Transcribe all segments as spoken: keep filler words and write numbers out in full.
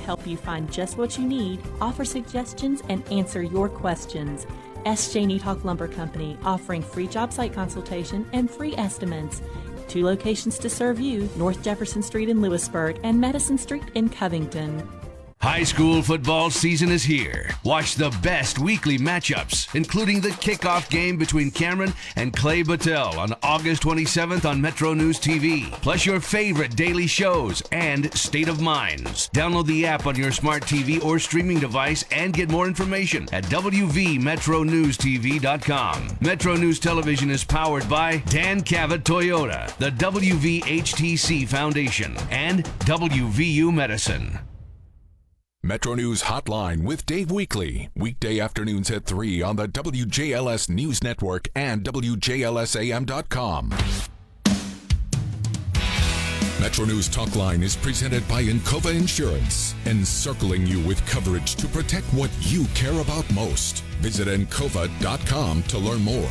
help you find just what you need, offer suggestions, and answer your questions. S. J. Needhawk Lumber Company, offering free job site consultation and free estimates. Two locations to serve you, North Jefferson Street in Lewisburg and Madison Street in Covington. High school football season is here. Watch the best weekly matchups, including the kickoff game between Cameron and Clay Battelle on August twenty-seventh on Metro News T V. Plus your favorite daily shows and State of Minds. Download the app on your smart T V or streaming device and get more information at w v metro news t v dot com. Metro News Television is powered by Dan Cavett Toyota, the W V H T C Foundation, and W V U Medicine. Metro News Hotline with Dave Weekley. Weekday afternoons at three on the W J L S News Network and W J L S A M dot com. Metro News Talkline is presented by Encova Insurance, encircling you with coverage to protect what you care about most. Visit encova dot com to learn more.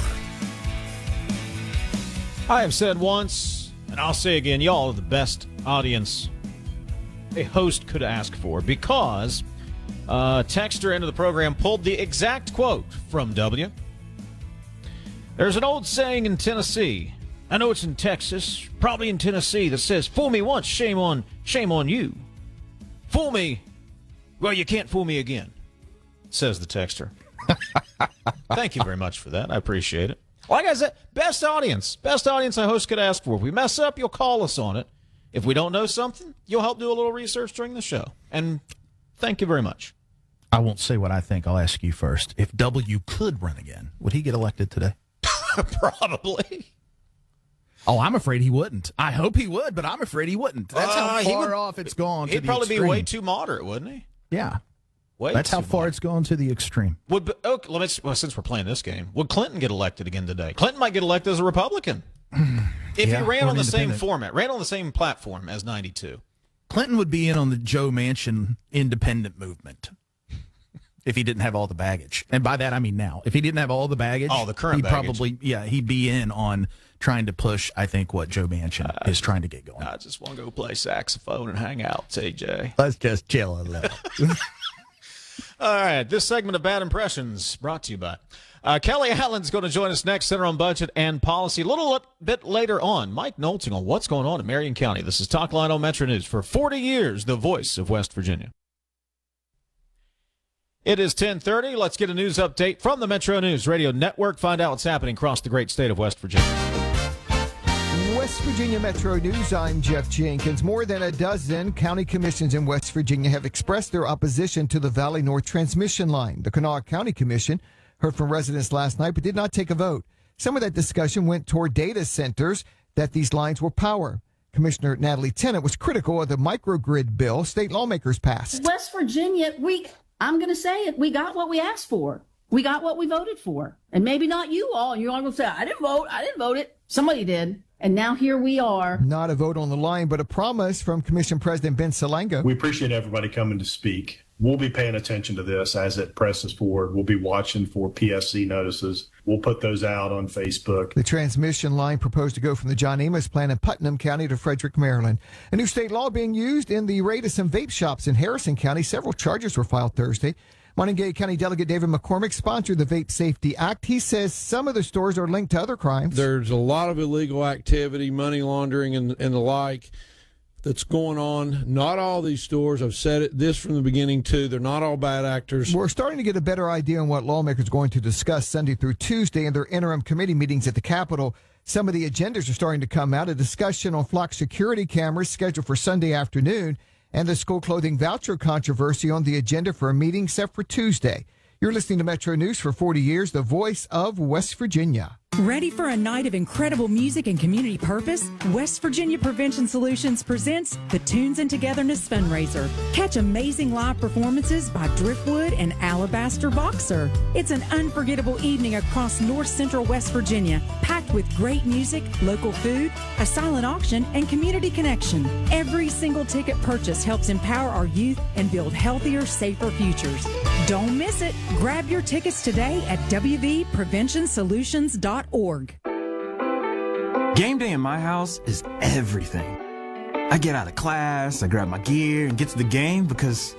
I have said once, and I'll say again, y'all are the best audience a host could ask for, because uh, texter into the program pulled the exact quote from W. There's an old saying in Tennessee, I know it's in Texas, probably in Tennessee, that says, fool me once, shame on shame on you. Fool me, well, you can't fool me again, says the texter. Thank you very much for that. I appreciate it. Like I said, best audience, best audience a host could ask for. If we mess up, you'll call us on it. If we don't know something, you'll help do a little research during the show. And thank you very much. I won't say what I think. I'll ask you first. If W could run again, would he get elected today? Probably. Oh, I'm afraid he wouldn't. I hope he would, but I'm afraid he wouldn't. That's Uh, how he far would- off it's gone to He'd the probably be extreme. way too moderate, wouldn't he? Yeah. Way That's how too far moderate. it's gone to the extreme. Would okay, let me, well, since we're playing this game, would Clinton get elected again today? Clinton might get elected as a Republican. If Yeah, he ran or on an the same independent. format, ran on the same platform as ninety-two. Clinton would be in on the Joe Manchin independent movement if he didn't have all the baggage. And by that, I mean now. If he didn't have all the baggage, Oh, the current he'd baggage. probably, yeah, he'd be in on trying to push, I think, what Joe Manchin Uh, is trying to get going. I just want to go play saxophone and hang out, T J. Let's just chill a little. All right, this segment of Bad Impressions brought to you by uh, Kelly Allen's going to join us next, Center on Budget and Policy. A little bit later on, Mike Knowlton on what's going on in Marion County. This is Talk Line on Metro News. For forty years, the voice of West Virginia. It is ten thirty. Let's get a news update from the Metro News Radio Network. Find out what's happening across the great state of West Virginia. West Virginia Metro News, I'm Jeff Jenkins. More than a dozen county commissions in West Virginia have expressed their opposition to the Valley North transmission line. The Kanawha County Commission heard from residents last night but did not take a vote. Some of that discussion went toward data centers that these lines will power. Commissioner Natalie Tennant was critical of the microgrid bill state lawmakers passed. West Virginia, we, I'm going to say it, we got what we asked for. We got what we voted for. And maybe not you all. And you're all going to say, I didn't vote. I didn't vote it. Somebody did. And now here we are. Not a vote on the line, but a promise from Commission President Ben Salanga. We appreciate everybody coming to speak. We'll be paying attention to this as it presses forward. We'll be watching for P S C notices. We'll put those out on Facebook. The transmission line proposed to go from the John Amos plant in Putnam County to Frederick, Maryland. A new state law being used in the raid of some vape shops in Harrison County. Several charges were filed Thursday. Montague County Delegate David McCormick sponsored the Vape Safety Act. He says some of the stores are linked to other crimes. There's a lot of illegal activity, money laundering, and, and the like that's going on. Not all these stores, I've said it this from the beginning too, they're not all bad actors. We're starting to get a better idea on what lawmakers are going to discuss Sunday through Tuesday in their interim committee meetings at the Capitol. Some of the agendas are starting to come out. A discussion on flock security cameras scheduled for Sunday afternoon, and the school clothing voucher controversy on the agenda for a meeting set for Tuesday. You're listening to Metro News for forty years, the voice of West Virginia. Ready for a night of incredible music and community purpose? West Virginia Prevention Solutions presents the Tunes and Togetherness Fundraiser. Catch amazing live performances by Driftwood and Alabaster Boxer. It's an unforgettable evening across north central West Virginia, packed with great music, local food, a silent auction, and community connection. Every single ticket purchased helps empower our youth and build healthier, safer futures. Don't miss it. Grab your tickets today at w v prevention solutions dot org. Game day in my house is everything. I get out of class, I grab my gear, and get to the game because